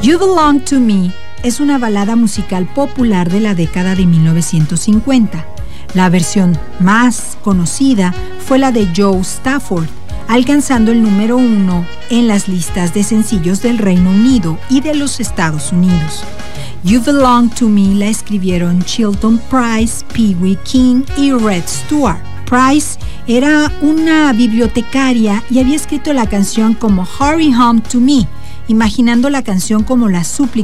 You Belong to Me es una balada musical popular de la década de 1950. La versión más conocida fue la de Joe Stafford, alcanzando el número 1 en las listas de sencillos del Reino Unido y de los Estados Unidos. You Belong to Me la escribieron Chilton Price, Pee Wee King y Red Stewart. Price era una bibliotecaria y había escrito la canción como Hurry Home to Me, imaginando la canción como la súplica